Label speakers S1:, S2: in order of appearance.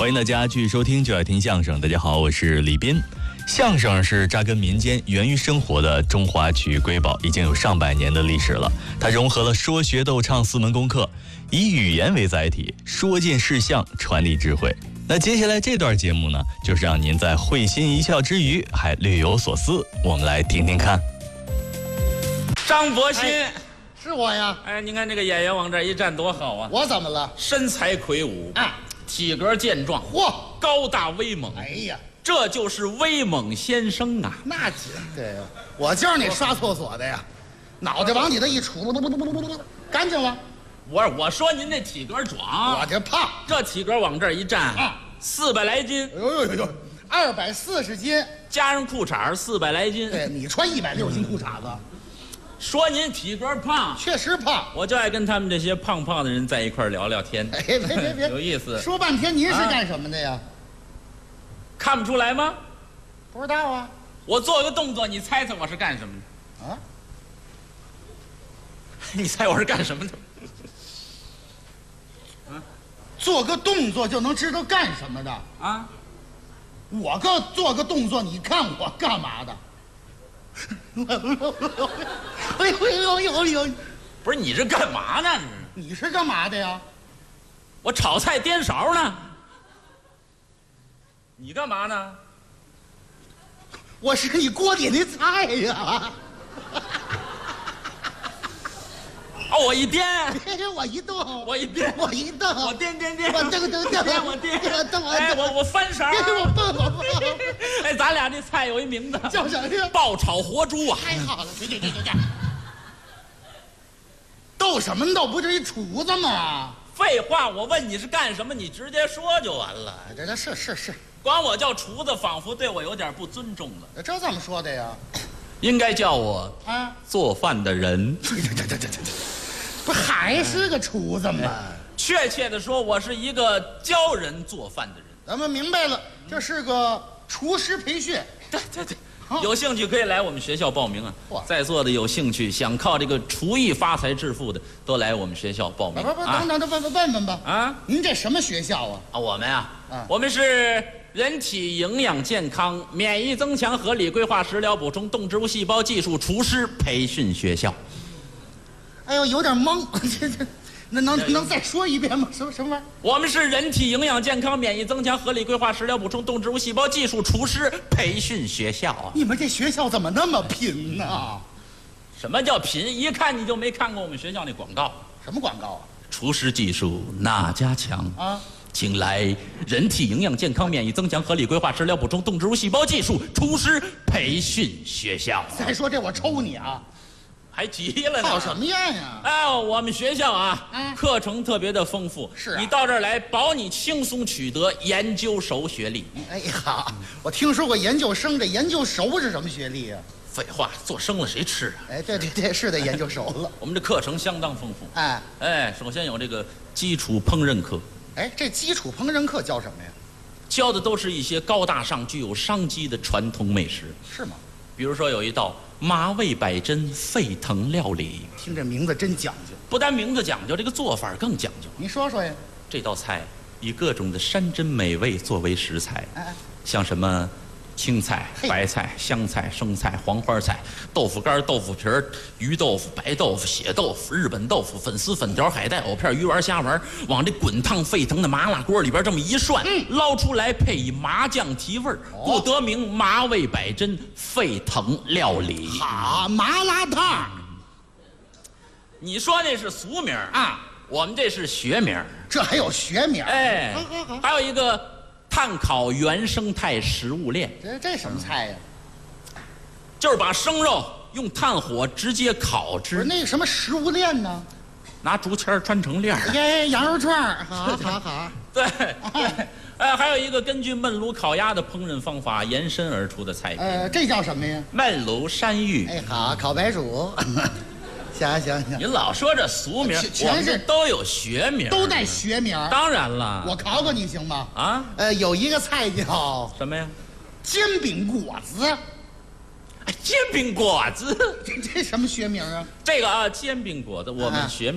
S1: 欢迎大家继续收听就爱听相声。大家好，我是李斌。相声是扎根民间、源于生活的中华曲艺瑰宝，已经有上百年的历史了。它融合了说学逗唱4门功课，以语言为载体，说尽事项，传递智慧。那接下来这段节目呢，就是让您在会心一笑之余还略有所思。我们来听听看。
S2: 张伯鑫，
S3: 是我呀。
S2: 哎，您看这个演员往这一站多好啊！
S3: 我怎么了？
S2: 身材魁梧，体格健壮，
S3: 嚯，
S2: 高大威猛。
S3: 哎呀，
S2: 这就是威猛先生啊！
S3: 那对呀，我就是那刷厕所的呀，脑袋往你这一杵，干净了。
S2: 我说您这体格壮，
S3: 我这胖，
S2: 这体格往这儿一站，400来斤。
S3: 哎呦，240斤，
S2: 加上裤衩400来斤。
S3: 对，你穿160斤裤衩子。
S2: 说您体格胖，
S3: 确实胖，
S2: 我就爱跟他们这些胖胖的人在一块聊聊天。
S3: 哎，别，
S2: 有意思。
S3: 说半天您是干什么的呀？
S2: 看不出来吗？
S3: 不知道啊。
S2: 我做个动作，你猜猜我是干什么的？
S3: 啊？
S2: 你猜我是干什么的？
S3: 做个动作就能知道干什么的
S2: 啊？
S3: 我做个动作，你看我干嘛的？哎呦！
S2: 不是你这干嘛呢？
S3: 你是干嘛的呀？
S2: 我炒菜颠勺呢。你干嘛呢？
S3: 我是你锅底那菜呀。
S2: 哦，我一颠，
S3: 我一动，
S2: 我一颠，
S3: 我一动，
S2: 我颠，
S3: 我蹬，
S2: 我颠，
S3: 哎，
S2: 我翻勺，
S3: 我蹦。
S2: 哎，咱俩这菜有一名字，
S3: 叫什么呀？
S2: 爆炒活猪啊！
S3: 太好了，对。逗什么逗？不是一厨子吗？
S2: 废话，我问你是干什么，你直接说就完了。
S3: 这是，
S2: 管我叫厨子，仿佛对我有点不尊重了。
S3: 这怎么说的呀？
S2: 应该叫我做饭的人。
S3: 这，不还是个厨子吗？
S2: 确切的说，我是一个教人做饭的人。
S3: 咱们明白了，这是个厨师培训。
S2: 对，有兴趣可以来我们学校报名啊！在座的有兴趣想靠这个厨艺发财致富的，都来我们学校报名。
S3: 不，问吧。啊，您这什么学校啊？
S2: 我们我们是人体营养健康、免疫增强、合理规划、食疗补充、动植物细胞技术厨师培训学校。
S3: 哎呦，有点懵，那能再说一遍吗？什么玩意儿？
S2: 我们是人体营养健康、免疫增强、合理规划、食疗补充、动植物细胞技术厨师培训学校啊！
S3: 你们这学校怎么那么拼呢？
S2: 什么叫拼？一看你就没看过我们学校那广告。
S3: 什么广告啊？
S2: 厨师技术哪家强啊？请来人体营养健康、免疫增强、合理规划、食疗补充、动植物细胞技术厨师培训学校。
S3: 再说这我抽你啊！
S2: 还急了呢？
S3: 好什么样呀？
S2: 哎，我们学校课程特别的丰富。
S3: 是
S2: 你到这儿来，保你轻松取得研究生学历。
S3: 哎呀，我听说过研究生，这研究熟是什么学历呀？
S2: 废话，做生了谁吃啊？
S3: 哎，对，是得研究熟了。
S2: 我们这课程相当丰富。首先有这个基础烹饪课。
S3: 哎，这基础烹饪课教什么呀？
S2: 教的都是一些高大上、具有商机的传统美食。
S3: 是吗？
S2: 比如说有一道麻味百珍沸腾料理，
S3: 听这名字真讲究。
S2: 不但名字讲究，这个做法更讲究。
S3: 您说说呀。
S2: 这道菜以各种的山珍美味作为食材，像什么青菜、白菜、香菜、生菜、黄花菜、豆腐干、豆腐皮儿、鱼豆腐、白豆腐、血豆腐、日本豆腐、粉丝、粉条、海带、藕片、鱼丸、虾丸，往这滚烫沸腾的麻辣锅里边这么一涮，捞出来配以麻酱提味儿，故得名麻味百珍沸腾料理。
S3: 好，麻辣烫。
S2: 你说那是俗名我们这是学名。
S3: 这还有学名？
S2: 哎，还有一个炭烤原生态食物链。
S3: 这什么菜呀？
S2: 就是把生肉用炭火直接烤制。
S3: 不是那个什么食物链呢？
S2: 拿竹签穿成链儿。
S3: 哎，羊肉串好。
S2: 对，还有一个根据焖炉烤鸭的烹饪方法延伸而出的菜品。
S3: 这叫什么呀？
S2: 焖炉山芋。
S3: 哎，好，烤白薯。行。
S2: 您老说这俗名，全是都有学名，
S3: 都带学名。
S2: 当然了，
S3: 我考你行吗？有一个菜叫
S2: 什么呀？
S3: 煎饼果子。
S2: 煎饼果子，
S3: 这什么学名啊？
S2: 这个煎饼果子，我们学名。